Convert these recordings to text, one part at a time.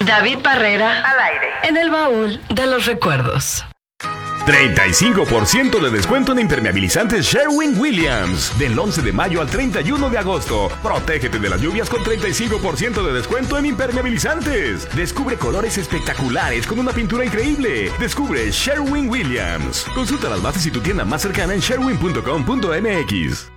David Barrera al aire en el baúl de los recuerdos. 35% de descuento en impermeabilizantes Sherwin-Williams. Del 11 de mayo al 31 de agosto. Protégete de las lluvias con 35% de descuento en impermeabilizantes. Descubre colores espectaculares con una pintura increíble. Descubre Sherwin-Williams. Consulta las bases y tu tienda más cercana en sherwin.com.mx.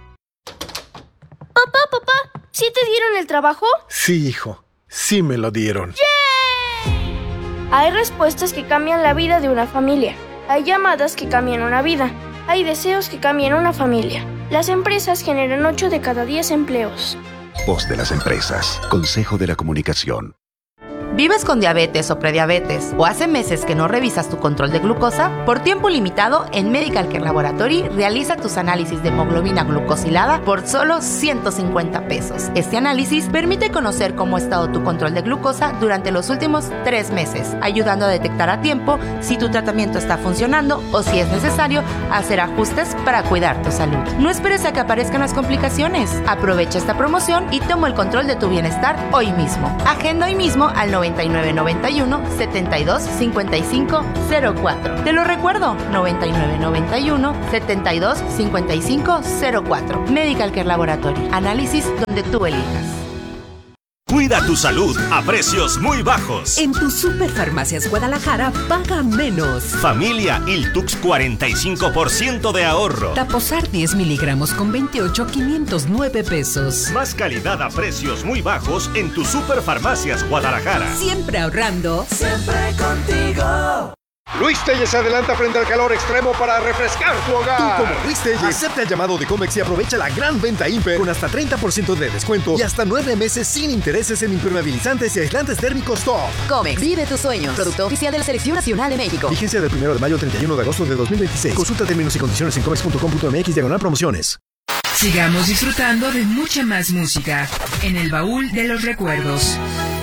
Papá, ¿sí te dieron el trabajo? Sí, hijo. Sí me lo dieron. ¡Yay! Hay respuestas que cambian la vida de una familia. Hay llamadas que cambian una vida. Hay deseos que cambian una familia. Las empresas generan 8 de cada 10 empleos. Voz de las empresas. Consejo de la Comunicación. ¿Vives con diabetes o prediabetes o hace meses que no revisas tu control de glucosa? Por tiempo limitado, en Medical Care Laboratory realiza tus análisis de hemoglobina glucosilada por solo $150. Este análisis permite conocer cómo ha estado tu control de glucosa durante los últimos 3 meses, ayudando a detectar a tiempo si tu tratamiento está funcionando o si es necesario hacer ajustes para cuidar tu salud. No esperes a que aparezcan las complicaciones. Aprovecha esta promoción y toma el control de tu bienestar hoy mismo. Agenda hoy mismo al 9991 72 55 04. Te lo recuerdo, 9991 72 55 04. Medical Care Laboratory. Análisis donde tú elijas. Cuida tu salud a precios muy bajos. En tu Superfarmacias Guadalajara, paga menos. Familia Iltux, 45% de ahorro. Taposar 10 miligramos con 28, 509 pesos. Más calidad a precios muy bajos en tu Superfarmacias Guadalajara. Siempre ahorrando. Siempre contigo. Luis Telles se adelanta frente al calor extremo para refrescar tu hogar. Tú, como Luis Telles, acepta el llamado de Comex y aprovecha la gran venta Imper con hasta 30% de descuento y hasta 9 meses sin intereses en impermeabilizantes y aislantes térmicos top. Comex, vive tus sueños. Producto oficial de la Selección Nacional de México. Vigencia del 1 de mayo al 31 de agosto de 2026. Consulta términos y condiciones en comex.com.mx/promociones. Sigamos disfrutando de mucha más música en el baúl de los recuerdos.